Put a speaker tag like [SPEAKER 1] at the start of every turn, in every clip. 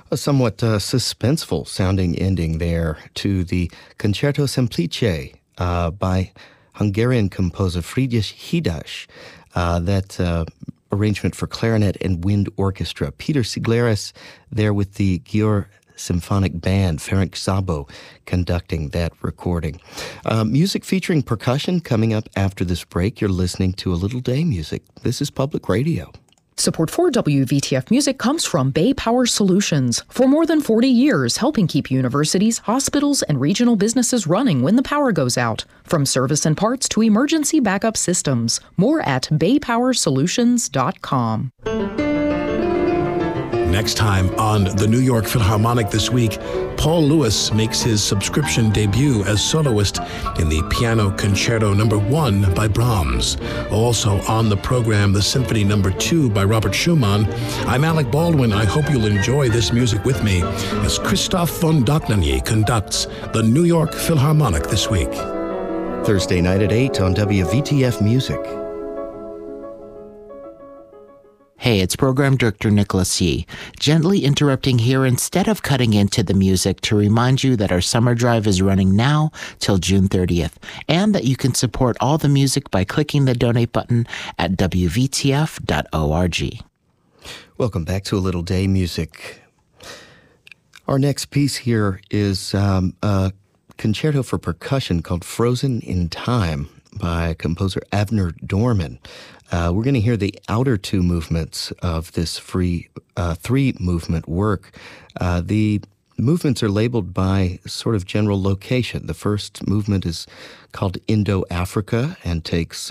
[SPEAKER 1] A somewhat suspenseful sounding ending there to the Concerto Semplice by Hungarian composer Friedrich Hidas. That arrangement for clarinet and wind orchestra. Peter Siglaris there with the Győr Symphonic Band, Ferenc Szabó conducting that recording. Music featuring percussion coming up after this break. You're listening to A Little Day Music. This is Public Radio.
[SPEAKER 2] Support for WVTF Music comes from Bay Power Solutions. For more than 40 years, helping keep universities, hospitals, and regional businesses running when the power goes out. From service and parts to emergency backup systems. More at baypowersolutions.com.
[SPEAKER 3] Next time on the New York Philharmonic this week, Paul Lewis makes his subscription debut as soloist in the Piano Concerto No. 1 by Brahms. Also on the program, the Symphony No. 2 by Robert Schumann. I'm Alec Baldwin. I hope you'll enjoy this music with me as Christoph von Dohnanyi conducts the New York Philharmonic this week.
[SPEAKER 1] Thursday night at 8 on WVTF Music.
[SPEAKER 4] Hey, it's Program Director Nicholas Yee, gently interrupting here instead of cutting into the music to remind you that our summer drive is running now till June 30th, and that you can support all the music by clicking the donate button at wvtf.org.
[SPEAKER 1] Welcome back to A Little Day Music. Our next piece here is a concerto for percussion called Frozen in Time by composer Avner Dorman. We're going to hear the outer two movements of this three-movement work. The movements are labeled by sort of general location. The first movement is called Indo-Africa and takes,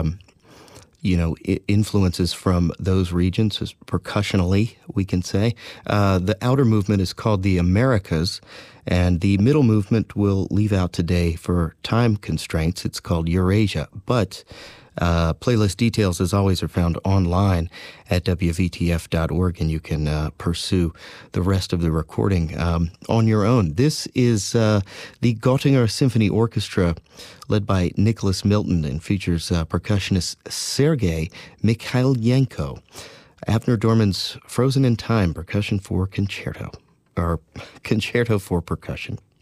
[SPEAKER 1] influences from those regions, as percussionally, we can say. The outer movement is called the Americas, and the middle movement we'll leave out today for time constraints. It's called Eurasia, but playlist details, as always, are found online at WVTF.org, and you can pursue the rest of the recording on your own. This is the Göttinger Symphony Orchestra, led by Nicholas Milton, and features percussionist Sergei Mikhailyenko. Avner Dorman's Frozen in Time, percussion for concerto, or concerto for percussion.